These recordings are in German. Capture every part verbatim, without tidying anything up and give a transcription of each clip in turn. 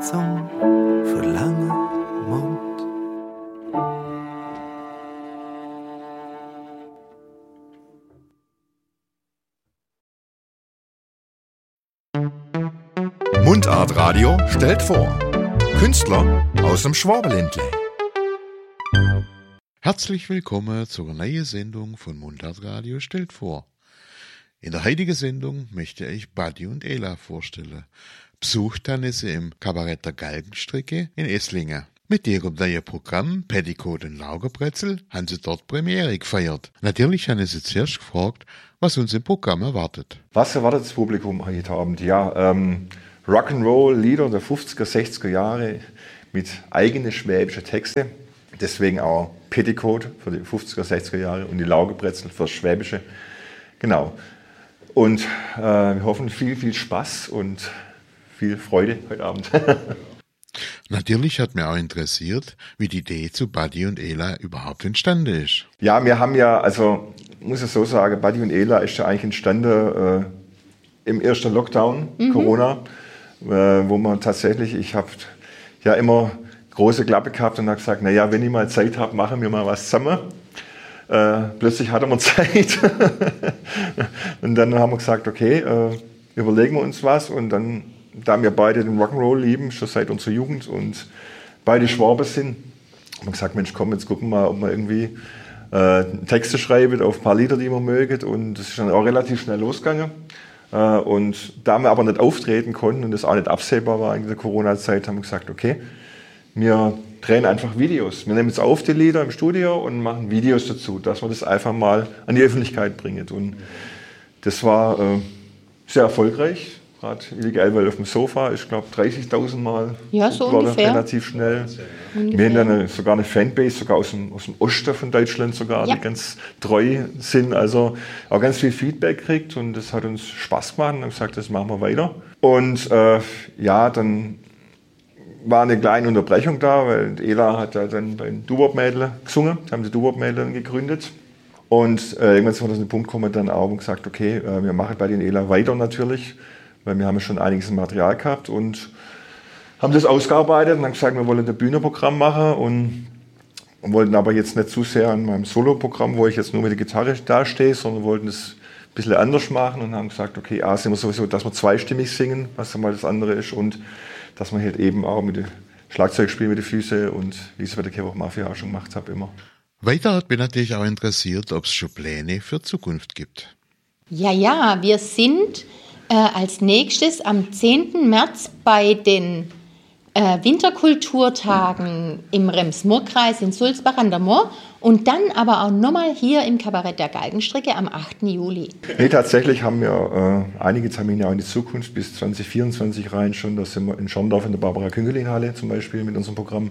zum Verlangen Mund. Mundartradio stellt vor Künstler aus dem Schwabenländle. Herzlich willkommen zur neuen Sendung von Mundartradio stellt vor. In der heutigen Sendung möchte ich Buddy und Ela vorstellen. Besucht haben sie im Kabarett der Galgenstricke in Esslingen. Mit ihrem neuen Programm Petticoat und Laugenbrezel haben sie dort Premiere gefeiert. Natürlich haben sie zuerst gefragt, was uns im Programm erwartet. Was erwartet das Publikum heute Abend? Ja, ähm, Rock'n'Roll-Lieder der fünfziger, sechziger Jahre mit eigenen schwäbischen Texten. Deswegen auch Petticoat für die fünfziger, sechziger Jahre und die Laugenbrezel für das Schwäbische. Genau. Und äh, wir hoffen viel, viel Spaß und viel Freude heute Abend. Natürlich hat mich auch interessiert, wie die Idee zu Buddy und Ela überhaupt entstanden ist. Ja, wir haben ja, also muss ich so sagen, Buddy und Ela ist ja eigentlich entstanden äh, im ersten Lockdown, mhm. Corona, äh, wo man tatsächlich, ich habe ja immer große Klappe gehabt und habe gesagt, naja, wenn ich mal Zeit habe, machen wir mal was zusammen. Äh, plötzlich hatten wir Zeit und dann haben wir gesagt, okay, äh, überlegen wir uns was und dann, da wir beide den Rock'n'Roll lieben, schon seit unserer Jugend und beide Schwaben sind, haben wir gesagt, Mensch, komm, jetzt gucken wir mal, ob wir irgendwie äh, Texte schreiben auf ein paar Lieder, die wir mögen, und das ist dann auch relativ schnell losgegangen. Äh, und da wir aber nicht auftreten konnten und das auch nicht absehbar war in der Corona-Zeit, haben wir gesagt, okay, wir drehen einfach Videos. Wir nehmen jetzt auf die Lieder im Studio und machen Videos dazu, dass wir das einfach mal an die Öffentlichkeit bringen. Und das war äh, sehr erfolgreich. Gerade Illegal auf dem Sofa, ich glaube dreißigtausend Mal. Ja, so war ungefähr. Relativ schnell. Ungefähr. Wir haben dann eine, sogar eine Fanbase, sogar aus dem, aus dem Osten von Deutschland sogar, ja. die ganz treu sind. Also auch ganz viel Feedback gekriegt und das hat uns Spaß gemacht und haben gesagt, das machen wir weiter. Und äh, ja, dann war eine kleine Unterbrechung da, weil Ela hat ja dann bei den Doo-Wop-Mädel gesungen, haben die Doo-Wop-Mädel gegründet. Und äh, irgendwann sind wir zu dem Punkt gekommen, dann auch und gesagt, okay, äh, wir machen bei den Ela weiter natürlich, weil wir haben ja schon einiges Material gehabt und haben das ausgearbeitet und haben gesagt, wir wollen ein Bühnenprogramm machen und, und wollten aber jetzt nicht zu sehr an meinem Solo-Programm, wo ich jetzt nur mit der Gitarre dastehe, sondern wollten das ein bisschen anders machen und haben gesagt, okay, A, sind wir sowieso, dass wir zweistimmig singen, was einmal das andere ist, und dass man halt eben auch mit dem Schlagzeugspiel mit den Füßen und wie ich es bei der Kevo Mafia auch schon gemacht habe, immer. Weiter hat mich natürlich auch interessiert, ob es schon Pläne für Zukunft gibt. Ja, ja, wir sind äh, als nächstes am zehnten März bei den äh, Winterkulturtagen im Rems-Murr-Kreis in Sulzbach an der Moor und dann aber auch nochmal hier im Kabarett der Galgenstricke am achten Juli. Nee, tatsächlich haben wir äh, einige Termine auch in die Zukunft bis zwanzig vierundzwanzig rein schon. Da sind wir in Schorndorf in der Barbara-Küngelin-Halle zum Beispiel mit unserem Programm.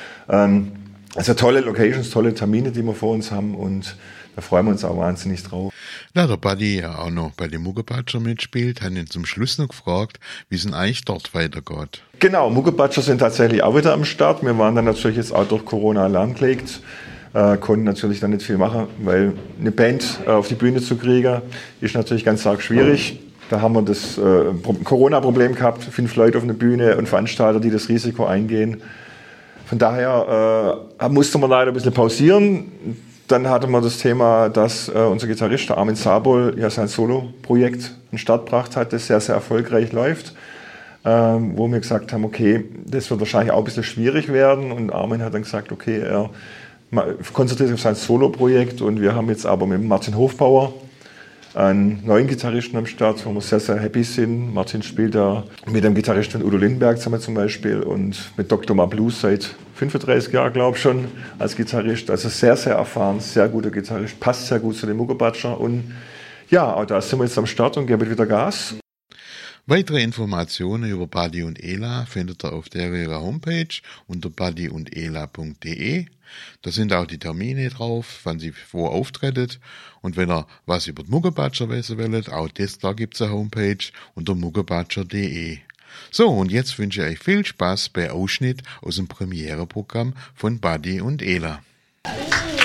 Ähm, also tolle Locations, tolle Termine, die wir vor uns haben, und da freuen wir uns auch wahnsinnig drauf. Da der Buddy ja auch noch bei dem Muggebatscher mitspielt, hat ihn zum Schluss noch gefragt, wie es denn eigentlich dort weitergeht. Genau, Muggebatscher sind tatsächlich auch wieder am Start. Wir waren dann natürlich jetzt auch durch Corona lahmgelegt, äh, konnten natürlich dann nicht viel machen, weil eine Band äh, auf die Bühne zu kriegen, ist natürlich ganz arg schwierig. Da haben wir das äh, Corona-Problem gehabt, fünf Leute auf einer Bühne und Veranstalter, die das Risiko eingehen. Von daher äh, musste man leider ein bisschen pausieren. Dann hatten wir das Thema, dass äh, unser Gitarrist Armin Sabol ja sein Solo-Projekt an den Start gebracht hat, das sehr, sehr erfolgreich läuft. Ähm, wo wir gesagt haben, okay, das wird wahrscheinlich auch ein bisschen schwierig werden. Und Armin hat dann gesagt, okay, er konzentriert sich auf sein Solo-Projekt. Und wir haben jetzt aber mit Martin Hofbauer einen neuen Gitarristen am Start, wo wir sehr, sehr happy sind. Martin spielt da mit dem Gitarristen von Udo Lindenberg zusammen zum Beispiel und mit Doktor Ma Blues seit fünfunddreißig Jahren, glaube ich, schon als Gitarrist. Also sehr, sehr erfahren, sehr guter Gitarrist, passt sehr gut zu dem Muggebatscher. Und ja, auch da sind wir jetzt am Start und geben wieder Gas. Weitere Informationen über Buddy und Ela findet ihr auf der ihrer Homepage unter buddy und ela punkt de. Da sind auch die Termine drauf, wann sie wo auftreten. Und wenn ihr was über die Muggebatscher wissen wollt, auch das, da gibt's eine Homepage unter muggebatscher punkt de. So, und jetzt wünsche ich euch viel Spaß bei Ausschnitt aus dem Premiereprogramm von Buddy und Ela.